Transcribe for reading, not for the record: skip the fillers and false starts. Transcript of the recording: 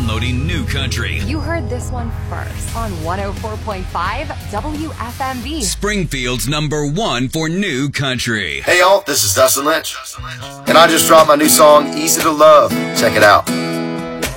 downloading New Country. You heard this one first on 104.5 WFMB. Springfield's #1 for New Country. Hey y'all, this is Dustin Lynch. And I just dropped my new song, Easy to Love. Check it out.